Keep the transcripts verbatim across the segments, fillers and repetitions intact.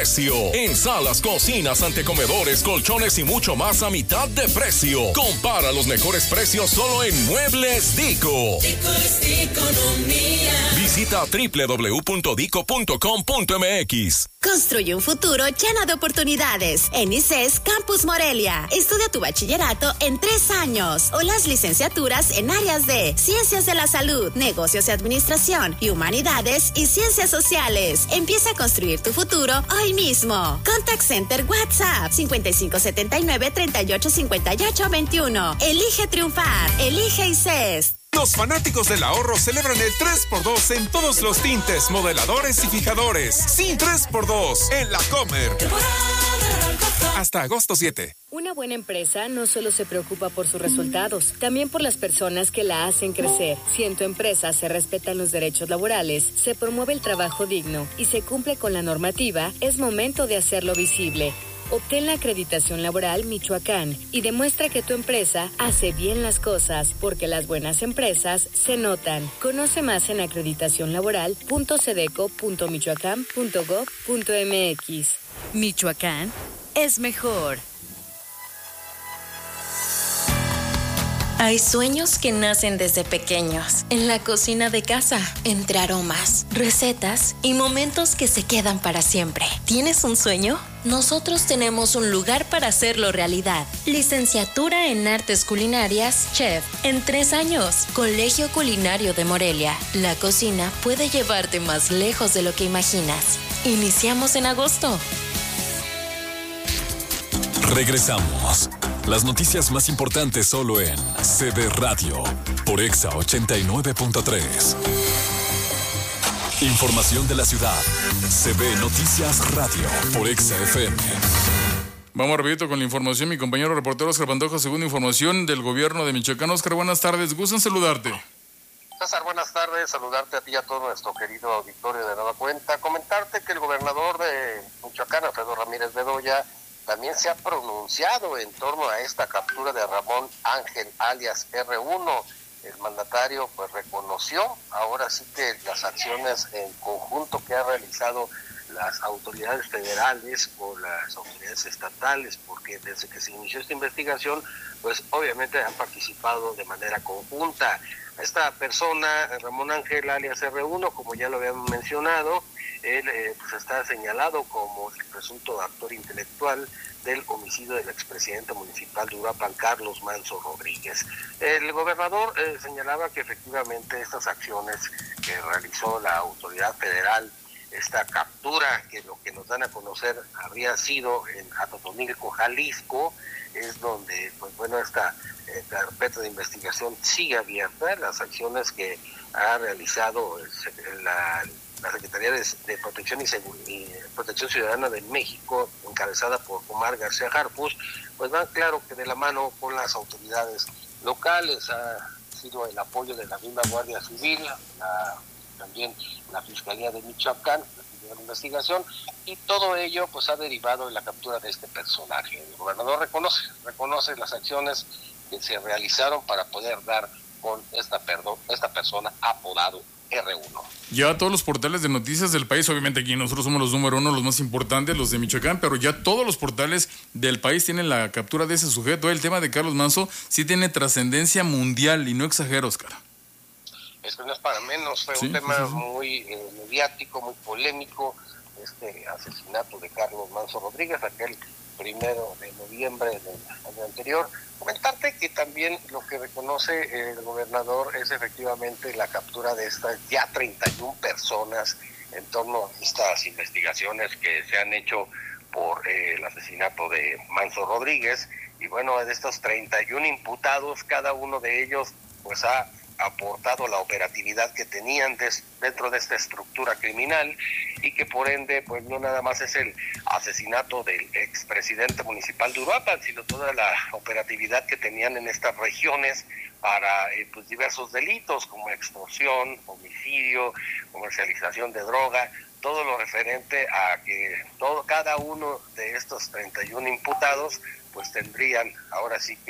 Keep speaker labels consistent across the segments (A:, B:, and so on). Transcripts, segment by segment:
A: En salas, cocinas, antecomedores, colchones y mucho más a mitad de precio. Compara los mejores precios solo en Muebles Dico.
B: Dico es economía.
A: Visita doble u doble u doble u punto dico punto com punto eme equis.
C: Construye un futuro lleno de oportunidades en I C E S Campus Morelia. Estudia tu bachillerato en tres años o las licenciaturas en áreas de Ciencias de la Salud, Negocios y Administración y Humanidades y Ciencias Sociales. Empieza a construir tu futuro hoy mismo. Contact Center WhatsApp cincuenta y cinco setenta y nueve treinta y ocho cincuenta y ocho veintiuno. Elige triunfar. Elige I C E S.
D: Los fanáticos del ahorro celebran el tres por dos en todos los tintes, modeladores y fijadores. Sí, tres por dos en La Comer. Hasta agosto siete.
E: Una buena empresa no solo se preocupa por sus resultados, también por las personas que la hacen crecer. Si en tu empresa se respetan los derechos laborales, se promueve el trabajo digno y se cumple con la normativa, es momento de hacerlo visible. Obtén la acreditación laboral Michoacán y demuestra que tu empresa hace bien las cosas, porque las buenas empresas se notan. Conoce más en acreditación laboral punto sedeco punto michoacán punto gob punto eme equis.
F: Michoacán es mejor.
G: Hay sueños que nacen desde pequeños, en la cocina de casa, entre aromas, recetas y momentos que se quedan para siempre. ¿Tienes un sueño? Nosotros tenemos un lugar para hacerlo realidad. Licenciatura en Artes Culinarias, Chef, en tres años. Colegio Culinario de Morelia. La cocina puede llevarte más lejos de lo que imaginas. Iniciamos en agosto.
H: Regresamos. Las noticias más importantes solo en C B Radio por Exa ochenta y nueve punto tres. Información de la ciudad. C B Noticias Radio por Exa F M.
I: Vamos rapidito con la información. Mi compañero reportero Oscar Pantoja, segunda información del gobierno de Michoacán. Oscar, buenas tardes. Gusto en saludarte.
J: César, buenas tardes. Saludarte a ti y a todo nuestro querido auditorio de Nueva Cuenta. Comentarte que el gobernador de Michoacán, Alfredo Ramírez Bedoya, también se ha pronunciado en torno a esta captura de Ramón Ángel alias erre uno. El mandatario pues reconoció ahora sí que las acciones en conjunto que ha realizado las autoridades federales o las autoridades estatales, porque desde que se inició esta investigación pues obviamente han participado de manera conjunta. Esta persona, Ramón Ángel alias erre uno, como ya lo habíamos mencionado, él eh, pues está señalado como el presunto actor intelectual del homicidio del expresidente municipal de Uruapan, Carlos Manso Rodríguez. El gobernador eh, señalaba que efectivamente estas acciones que realizó la autoridad federal, esta captura que lo que nos dan a conocer habría sido en Atotonilco, Jalisco, es donde pues bueno esta eh, carpeta de investigación sigue abierta. Las acciones que ha realizado el, la La Secretaría de, de Protección y, Segur- y Protección Ciudadana de México, encabezada por Omar García Harfuch, pues van claro que de la mano con las autoridades locales. Ha sido el apoyo de la misma Guardia Civil, la, también la Fiscalía de Michoacán, la investigación, y todo ello pues ha derivado en la captura de este personaje. El gobernador reconoce, reconoce las acciones que se realizaron para poder dar con esta, perdón, esta persona apodado erre uno.
I: Ya todos los portales de noticias del país, obviamente aquí nosotros somos los número uno, los más importantes, los de Michoacán, pero ya todos los portales del país tienen la captura de ese sujeto. El tema de Carlos Manso sí tiene trascendencia mundial y no exagero, Oscar.
J: Es que no es para menos, fue
I: sí,
J: un tema
I: sí, sí.
J: muy eh, mediático, muy polémico, este asesinato de Carlos Manso Rodríguez, aquel primero de noviembre del año anterior. Comentarte que también lo que reconoce el gobernador es efectivamente la captura de estas ya treinta y una personas en torno a estas investigaciones que se han hecho por eh, el asesinato de Manso Rodríguez. Y bueno, de estos treinta y uno imputados, cada uno de ellos pues ha aportado la operatividad que tenían des, dentro de esta estructura criminal, y que por ende pues no nada más es el asesinato del expresidente municipal de Uruapan, sino toda la operatividad que tenían en estas regiones para eh, pues diversos delitos como extorsión, homicidio, comercialización de droga, todo lo referente a que todo cada uno de estos treinta y uno imputados pues tendrían ahora sí que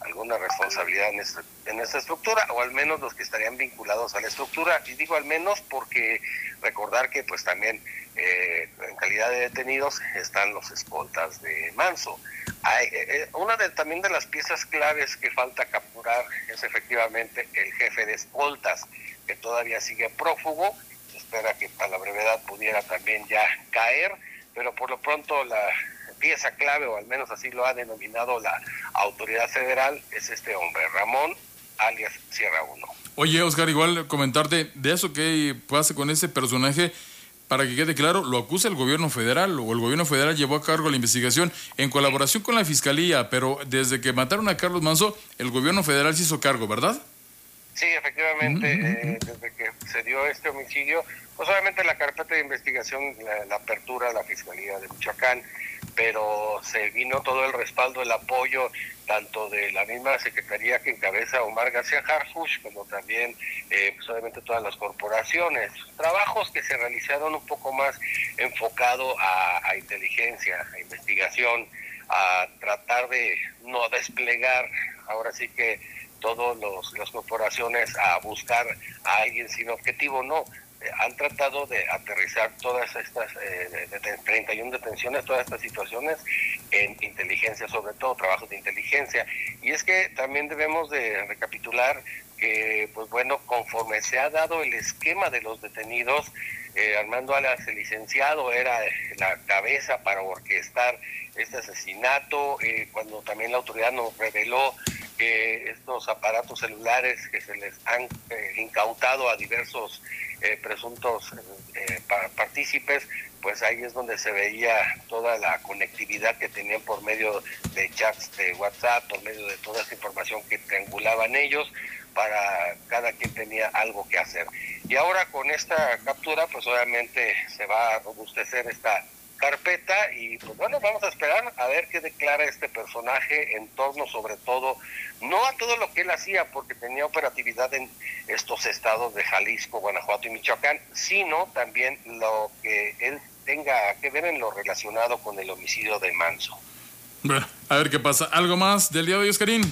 J: alguna responsabilidad en esta, en esta estructura, o al menos los que estarían vinculados a la estructura. Y digo al menos porque recordar que pues también eh, en calidad de detenidos están los escoltas de Manso. Hay, eh, una de también de las piezas claves que falta capturar es efectivamente el jefe de escoltas, que todavía sigue prófugo. Se espera que a la brevedad pudiera también ya caer, pero por lo pronto la pieza clave, o al menos así lo ha denominado la autoridad federal, es este hombre, Ramón, alias Sierra uno.
I: Oye, Oscar, igual comentarte de eso que pasa con ese personaje, para que quede claro, lo acusa el gobierno federal, o el gobierno federal llevó a cargo la investigación en colaboración con la fiscalía, pero desde que mataron a Carlos Manso, el gobierno federal se hizo cargo, ¿verdad?
J: Sí, efectivamente, eh, desde que se dio este homicidio, pues obviamente la carpeta de investigación la, la apertura la Fiscalía de Michoacán, pero se vino todo el respaldo, el apoyo, tanto de la misma secretaría que encabeza Omar García Harfuch, como también eh, pues obviamente todas las corporaciones. Trabajos que se realizaron un poco más enfocado a, a inteligencia, a investigación, a tratar de no desplegar, ahora sí que todos los las corporaciones a buscar a alguien sin objetivo, no. Han tratado de aterrizar todas estas eh, de, de treinta y una detenciones, todas estas situaciones en inteligencia, sobre todo trabajos de inteligencia. Y es que también debemos de recapitular que, pues bueno, conforme se ha dado el esquema de los detenidos, eh, Armando Alas, el licenciado, era la cabeza para orquestar este asesinato, eh, cuando también la autoridad nos reveló que estos aparatos celulares que se les han eh, incautado a diversos eh, presuntos eh, partícipes, pues ahí es donde se veía toda la conectividad que tenían por medio de chats de WhatsApp, por medio de toda esa información que triangulaban ellos, para cada quien tenía algo que hacer. Y ahora con esta captura, pues obviamente se va a robustecer esta carpeta y pues bueno, vamos a esperar a ver qué declara este personaje en torno sobre todo, no a todo lo que él hacía, porque tenía operatividad en estos estados de Jalisco, Guanajuato y Michoacán, sino también lo que él tenga que ver en lo relacionado con el homicidio de Manso.
I: Bueno, a ver qué pasa. ¿Algo más del día de hoy, Oscarín?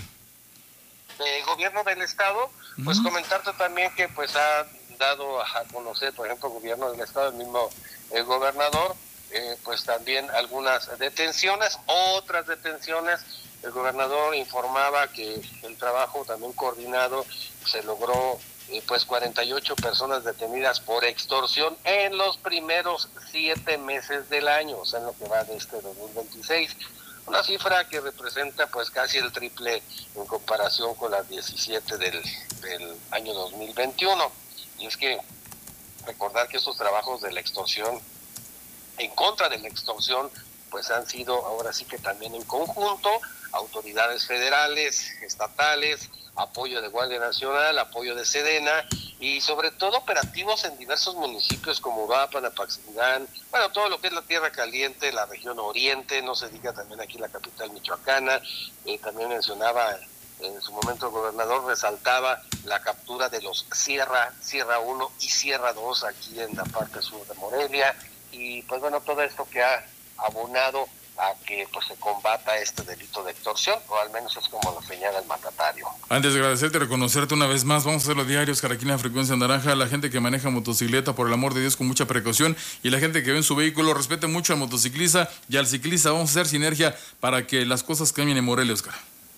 J: El gobierno del estado, pues uh-huh. comentarte también que pues ha dado a conocer, por ejemplo, el gobierno del estado, el mismo el gobernador, eh, pues también algunas detenciones, otras detenciones. El gobernador informaba que el trabajo también coordinado se logró eh, pues cuarenta y ocho personas detenidas por extorsión en los primeros siete meses del año, o sea, en lo que va de este dos mil veintiséis. Una cifra que representa pues casi el triple en comparación con las diecisiete del, del año dos mil veintiuno. Y es que recordar que estos trabajos de la extorsión, en contra de la extorsión, pues han sido ahora sí que también en conjunto, autoridades federales, estatales, apoyo de Guardia Nacional, apoyo de Sedena y sobre todo operativos en diversos municipios como Uruapan, Apaxingán, bueno, todo lo que es la Tierra Caliente, la región oriente, no se diga también aquí la capital michoacana. Eh, también mencionaba en su momento el gobernador, resaltaba la captura de los Sierra, Sierra uno y Sierra dos aquí en la parte sur de Morelia, y pues bueno, todo esto que ha abonado a que pues se combata este delito de extorsión, o al menos es como lo señala el mandatario.
I: Antes de agradecerte y reconocerte una vez más, vamos a hacerlo diarios, aquí en la frecuencia naranja. La gente que maneja motocicleta, por el amor de Dios, con mucha precaución, y la gente que ve en su vehículo, respete mucho al motociclista y al ciclista. Vamos a hacer sinergia para que las cosas cambien en Morelia, Oscar.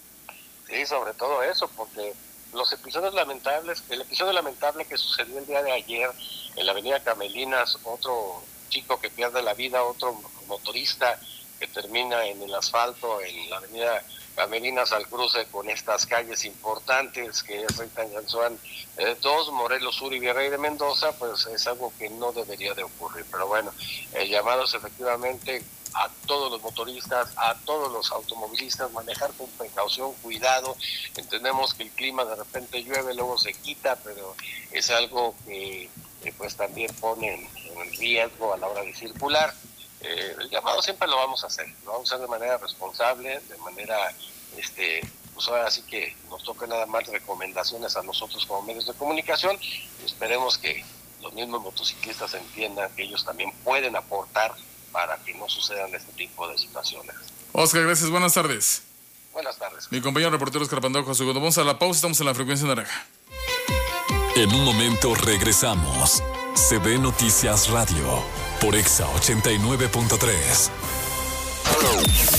J: Sí, sobre todo eso, porque los episodios lamentables, el episodio lamentable que sucedió el día de ayer en la avenida Camelinas, otro chico que pierde la vida, otro motorista que termina en el asfalto en la avenida Camelinas al cruce con estas calles importantes que es Rita Yanzuán eh, dos, Morelos Sur y Virrey de Mendoza, pues es algo que no debería de ocurrir. Pero bueno, el llamado es efectivamente a todos los motoristas, a todos los automovilistas, manejar con precaución, cuidado. Entendemos que el clima de repente llueve, luego se quita, pero es algo que eh, pues también pone en, en riesgo a la hora de circular. Eh, el llamado siempre lo vamos a hacer, lo vamos a hacer de manera responsable, de manera, este, pues ahora sí que nos toca nada más recomendaciones a nosotros como medios de comunicación, y esperemos que los mismos motociclistas entiendan que ellos también pueden aportar para que no sucedan este tipo de situaciones.
I: Oscar, gracias, buenas tardes.
J: Buenas tardes.
I: Mi compañero reportero Oscar Pandojo, segundo. Vamos a la pausa, estamos en la frecuencia naranja.
H: En un momento regresamos. C B Noticias Radio por Exa ochenta y nueve punto tres.